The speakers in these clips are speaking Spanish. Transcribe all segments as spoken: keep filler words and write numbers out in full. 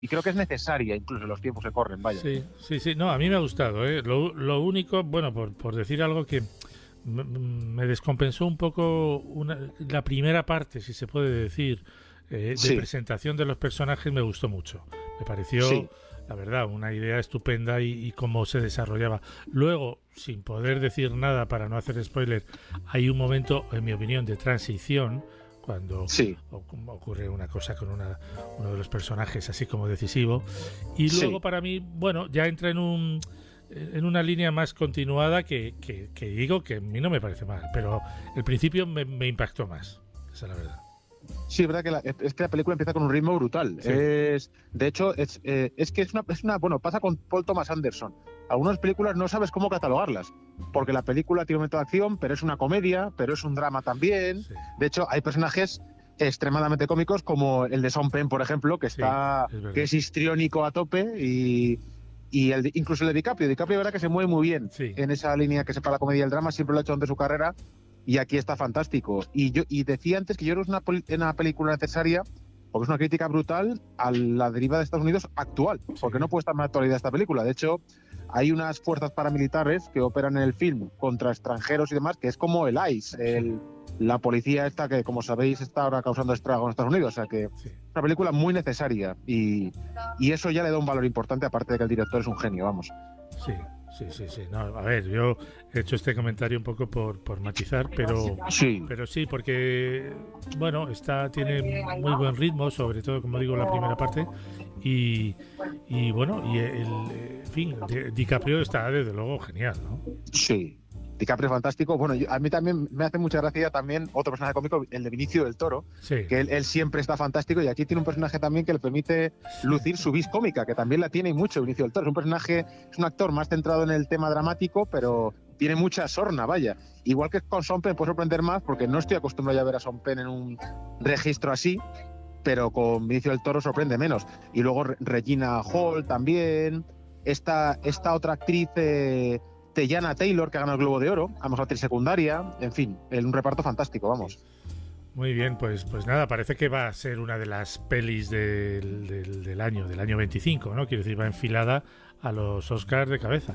y creo que es necesaria, incluso en los tiempos que corren, vaya. Sí, sí, sí, no, a mí me ha gustado, ¿eh? Lo, lo único, bueno, por, por decir algo que m- me descompensó un poco una, la primera parte, si se puede decir, eh, de Sí, presentación de los personajes, me gustó mucho. Me pareció, sí, la verdad, una idea estupenda y, y cómo se desarrollaba. Luego, sin poder decir nada para no hacer spoiler, hay un momento, en mi opinión, de transición cuando sí, o- ocurre una cosa con una, uno de los personajes así como decisivo, y luego sí. para mí, bueno, ya entra en un en una línea más continuada que, que, que digo que a mí no me parece mal, pero el principio me, me impactó más, esa es la verdad. Sí, es verdad que la, es que la película empieza con un ritmo brutal. Sí, Es, de hecho, es, eh, es que es una, es una, bueno, pasa con Paul Thomas Anderson. Algunas películas no sabes cómo catalogarlas, porque la película tiene un momento de acción, pero es una comedia, pero es un drama también. sí, De hecho, hay personajes extremadamente cómicos, como el de Sean Penn, por ejemplo, que sí, está, es que verdad. es histriónico a tope, y, y el de- incluso el de DiCaprio. DiCaprio, verdad que se mueve muy bien Sí, en esa línea que separa la comedia y el drama, siempre lo ha hecho durante su carrera. Y aquí está fantástico. Y yo y decía antes que yo creo que es una, poli- una película necesaria porque es una crítica brutal a la deriva de Estados Unidos actual, porque sí, no puede estar más actualidad esta película. De hecho, hay unas fuerzas paramilitares que operan en el film contra extranjeros y demás, que es como el ICE, sí, el, la policía esta que, como sabéis, está ahora causando estragos en Estados Unidos. O sea que es sí. una película muy necesaria y, y eso ya le da un valor importante, aparte de que el director es un genio, vamos. Sí, sí, sí, sí. No, a ver, yo he hecho este comentario un poco por, por matizar, pero, Sí, pero sí, porque, bueno, está, tiene muy buen ritmo, sobre todo, como digo, la primera parte. Y, y bueno, y el, en fin, Di- DiCaprio está desde luego genial, ¿no? sí. DiCaprio es fantástico. Bueno, yo- a mí también me hace mucha gracia también otro personaje cómico, el de Vinicio del Toro, Sí, que él, él siempre está fantástico y aquí tiene un personaje también que le permite lucir su vis cómica, que también la tiene y mucho Vinicio del Toro. Es un personaje, es un actor más centrado en el tema dramático, sí, pero tiene mucha sorna, vaya. Igual que con Sean Penn puede sorprender más porque no estoy acostumbrado ya a ver a Sean Penn en un registro así, pero con Vinicio del Toro sorprende menos. Y luego Re- Regina Hall también, esta, esta otra actriz, eh, Teyana Taylor, que ha ganado el Globo de Oro, a mejor actriz secundaria, en fin, en un reparto fantástico, sí. vamos. Muy bien, pues, pues nada, parece que va a ser una de las pelis del, del, del año, del año veinticinco, ¿no? Quiero decir, va enfilada a los Oscars de cabeza.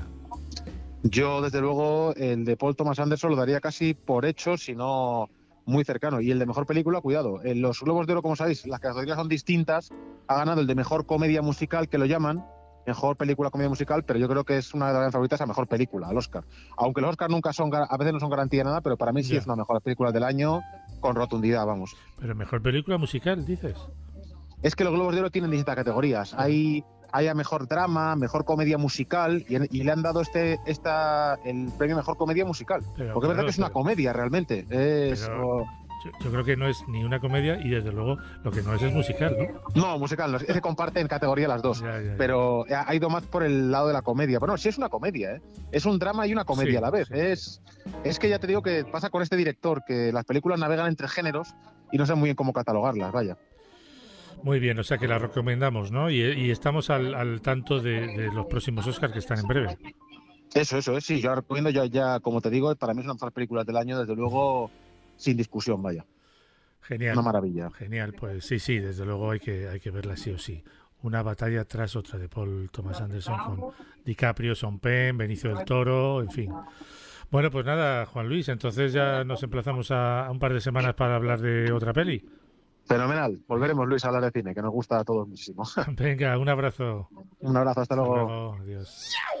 Yo, desde luego, el de Paul Thomas Anderson lo daría casi por hecho, si no muy cercano. Y el de mejor película, cuidado, en los Globos de Oro, como sabéis, las categorías son distintas. Ha ganado el de mejor comedia musical, que lo llaman, mejor película comedia musical, pero yo creo que es una de las favoritas a mejor película, al Oscar. Aunque los Oscars nunca son, gar- a veces no son garantía de nada, pero para mí sí es Ya. una de las mejores películas del año, con rotundidad, vamos. Pero mejor película musical, dices. Es que los Globos de Oro tienen distintas categorías. Sí. Hay, hay a mejor drama, mejor comedia musical, y, en- y le han dado este, esta, el premio a mejor comedia musical. Pero Porque es verdad claro, que es una pero, comedia realmente. Es, pero o- yo, yo creo que no es ni una comedia y desde luego lo que no es es musical, ¿no? no, musical, no, es que se comparte en categoría las dos. Ya, ya, ya. Pero ha ido más por el lado de la comedia. Pero no, sí es una comedia, ¿eh? Es un drama y una comedia Sí, a la vez. sí. Es, es que ya te digo que pasa con este director, que las películas navegan entre géneros y no sé muy bien cómo catalogarlas, vaya. Muy bien, o sea que la recomendamos, ¿no? Y, y estamos al, al tanto de, de los próximos Oscars que están en breve. Eso, eso, es, sí, yo la recomiendo, ya, ya, como te digo, para mí es una de las películas del año, desde luego, sin discusión, vaya. Una Genial, maravilla. genial. Pues sí, sí, desde luego hay que, hay que verla sí o sí. Una batalla tras otra de Paul Thomas Anderson con DiCaprio, Sean Penn, Benicio del Toro, en fin. Bueno, pues nada, Juan Luis, entonces ya nos emplazamos a, a un par de semanas para hablar de otra peli. Fenomenal. Volveremos, Luis, a hablar de cine, que nos gusta a todos muchísimo. Venga, un abrazo. Un abrazo, hasta Hasta luego. luego, adiós.